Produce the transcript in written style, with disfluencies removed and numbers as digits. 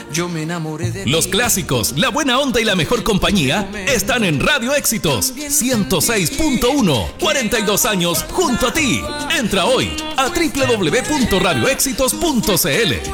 yo me enamoré de Los ti. clásicos, la buena onda y la mejor compañía están en Radio Éxitos 106.1. 42 años junto a ti. Entra hoy a www.radioéxitos.cl.